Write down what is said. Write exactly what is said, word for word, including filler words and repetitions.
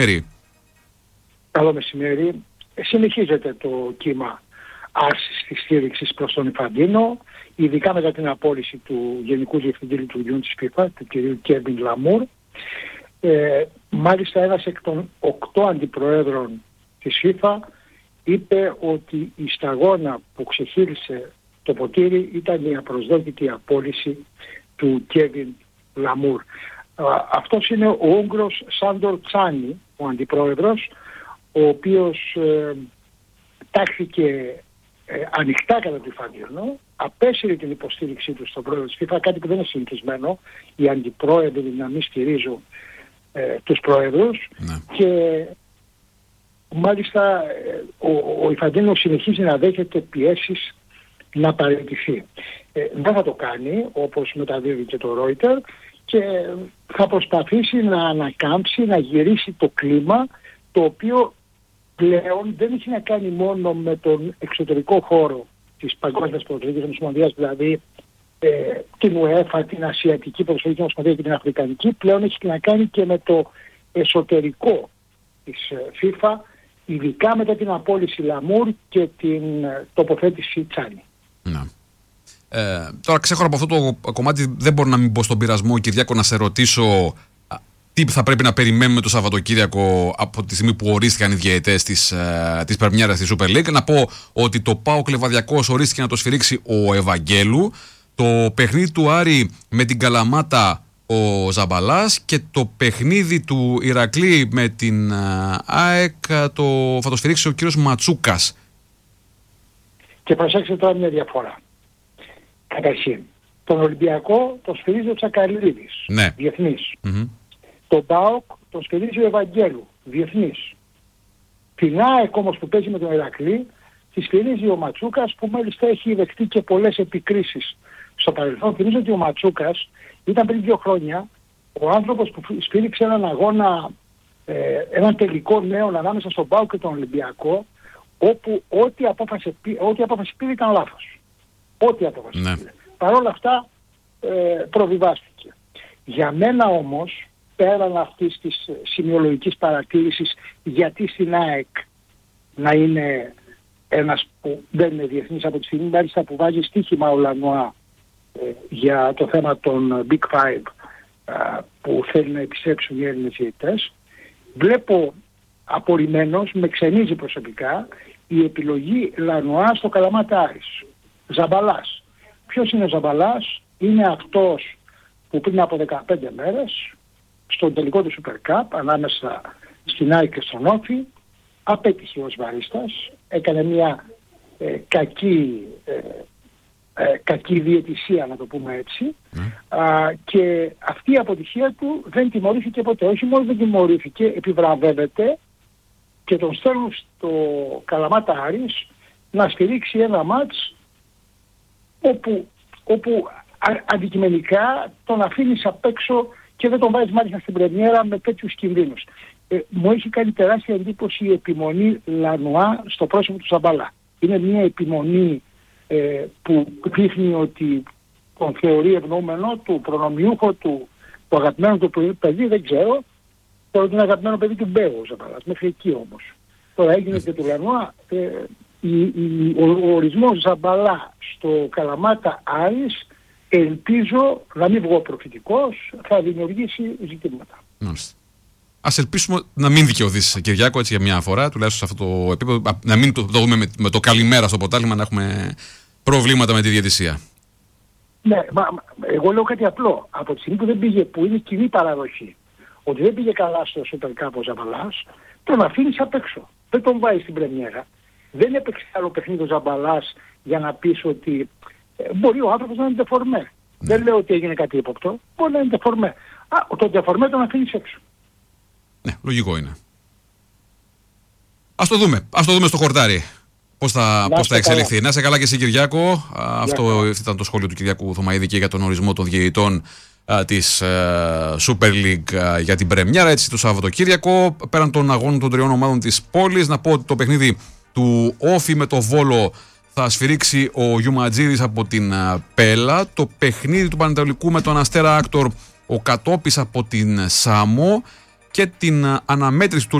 μεσημέρι. Καλό μεσημέρι. Συνεχίζεται το κύμα άρσης της στήριξης προς τον Ινφαντίνο, ειδικά μετά την απόλυση του Γενικού Διευθυντή Λειτουργιών της FIFA, του κ. Κέβιν Λαμούρ. Ε, μάλιστα ένας εκ των οκτώ αντιπροέδρων της FIFA είπε ότι η σταγόνα που ξεχύλισε το ποτήρι ήταν η απροσδόκητη απόλυση του Κέβιν Λαμούρ. Αυτός είναι ο Ούγγρος Σάντορ Τσάνι, ο αντιπρόεδρος, ο οποίος ε, τάχθηκε ε, ανοιχτά κατά του Ινφαντίνο, απέσυρε την υποστήριξή του στον πρόεδρο της FIFA, κάτι που δεν είναι συνηθισμένο, οι αντιπρόεδροι να μην στηρίζουν ε, τους πρόεδρους, ναι. Και μάλιστα ε, ο, ο Ινφαντίνο συνεχίζει να δέχεται πιέσεις να παραιτηθεί. Ε, δεν θα το κάνει, όπως μεταδίδει και το Reuters, και θα προσπαθήσει να ανακάμψει, να γυρίσει το κλίμα, το οποίο πλέον δεν έχει να κάνει μόνο με τον εξωτερικό χώρο της Παγκόσμιας Ποδοσφαιρικής Ομοσπονδίας, δηλαδή ε, την UEFA, την Ασιατική Ποδοσφαιρική Ομοσπονδία και την Αφρικανική, πλέον έχει να κάνει και με το εσωτερικό της ε, FIFA, ειδικά μετά την απόλυση Λαμούρ και την ε, τοποθέτηση Τσάνι. Να. Ε, τώρα ξέχωρα από αυτό το κομμάτι, δεν μπορώ να μην μπω στον πειρασμό, Κυριάκο, να σε ρωτήσω τι θα πρέπει να περιμένουμε το Σαββατοκύριακο από τη στιγμή που ορίστηκαν οι διαιτές της, ε, της πρεμιέρας της Super League. Να πω ότι το ΠΑΟΚ Λεβαδιακός ορίστηκε να το σφυρίξει ο Ευαγγέλου, το παιχνίδι του Άρη με την Καλαμάτα ο Ζαμπαλάς και το παιχνίδι του Ηρακλή με την ε, ΑΕΚ το, θα το σφυρίξει ο κύριος Ματσούκας. Και προσέξτε τώρα μια διαφορά. Καταρχήν, τον Ολυμπιακό τον σφυρίζει ο Τσακαλίδης, ναι. διεθνής. Mm-hmm. Τον ΠΑΟΚ τον σφυρίζει ο Ευαγγέλου, διεθνής. Την ΑΕΚ όμως που παίζει με τον Ηρακλή τη σφυρίζει ο Ματσούκας, που μάλιστα έχει δεχτεί και πολλές επικρίσεις στο παρελθόν. Θυμίζω ότι ο Ματσούκας ήταν πριν δύο χρόνια ο άνθρωπος που σφύριξε έναν αγώνα, ε, έναν τελικό νέο ανάμεσα στον ΠΑΟΚ και τον Ολυμπιακό, όπου ό,τι απόφαση, ό,τι απόφαση πήρε ήταν λάθος. Ό,τι απόφαση ναι. πήρε. Παρ' όλα αυτά ε, προβιβάστηκε. Για μένα όμως, πέραν αυτής της σημειολογικής παρατήρησης, γιατί στην ΑΕΚ να είναι ένας που δεν είναι διεθνής από τη στιγμή μάλιστα που βάζει στοίχημα ο Λανουά ε, για το θέμα των Big Five ε, που θέλει να επιστρέψουν οι Έλληνες διαιτητές, βλέπω απορριμμένος, με ξενίζει προσωπικά, η επιλογή Λανουά στο Καλαμάτα Άρης. Ζαμπαλάς. Ποιος είναι ο Ζαμπαλάς? Είναι αυτός που πριν από δεκαπέντε μέρες στον τελικό του Super Cup ανάμεσα στην ΑΕΚ και στον Όφη απέτυχε ως βαρίστας, έκανε μια ε, κακή, ε, ε, κακή διαιτησία, να το πούμε έτσι, mm. Α, και αυτή η αποτυχία του δεν τιμωρήθηκε ποτέ. Όχι μόνο δεν τιμωρήθηκε, επιβραβεύεται και τον στέλνουν στο Καλαμάτα Άρης να στηρίξει ένα μάτς όπου, όπου α, αντικειμενικά τον αφήνεις απ' έξω και δεν τον βάζεις μάλιστα στην πρεμιέρα με τέτοιους κινδύνους. Ε, μου έχει κάνει τεράστια εντύπωση η επιμονή Λανουά στο πρόσωπο του Ζαμπαλά. Είναι μια επιμονή ε, που δείχνει ότι τον θεωρεί ευνοούμενο του, προνομιούχο του, του αγαπημένου του παιδί, δεν ξέρω. Τώρα είναι αγαπημένο παιδί του Μπέου ο Ζαμπαλάς, μέχρι εκεί όμως. Τώρα έγινε και του Λανουά. Ε, η, η, ο, ο ορισμός Ζαμπαλά στο Καλαμάτα Άρης, ελπίζω να μην βγω προφητικός, θα δημιουργήσει ζητήματα. Μάλιστα. Ας ελπίσουμε να μην δικαιωθείς, Κυριάκο, έτσι για μια φορά, τουλάχιστον σε αυτό το επίπεδο, να μην το δούμε με, με το καλημέρα στο ποτάλιμα, να έχουμε προβλήματα με τη διαιτησία. Ναι, μα, εγώ λέω κάτι απλό. Από τη στιγμή που δεν πήγε, που είναι κοινή παραδοχή, ότι δεν πήγε καλά στο Super Cup ο Ζαμπαλάς, τον αφήνεις απ' έξω. Δεν τον βάζει στην πρεμιέρα. Δεν έπαιξε άλλο παιχνίδι ο Ζαμπαλάς για να πεις ότι ε, μπορεί ο άνθρωπος να είναι ντεφορμέ. Ναι. Δεν λέω ότι έγινε κάτι ύποπτο, μπορεί να είναι ντεφορμέ. Α, το ντεφορμέ τον αφήνεις έξω. Ναι, λογικό είναι. Ας το δούμε, ας το δούμε στο χορτάρι. Πώς θα, πώς θα εξελιχθεί. Καλά. Να είσαι καλά και εσύ, Κυριάκο. Αυτό ήταν το σχόλιο του Κυριάκου Θωμαίδη και για τον ορισμό των διαιτητών της uh, Super League uh, για την πρεμιέρα, έτσι, το Σαββατοκύριακο. Πέραν των αγώνων των τριών ομάδων της πόλης, να πω ότι το παιχνίδι του Όφη με το Βόλο θα σφυρίξει ο Γιουματζίδης από την uh, Πέλα. Το παιχνίδι του Πανετολικού με τον Αστέρα Άκτορ, ο Κατόπης από την Σάμο. και την αναμέτρηση του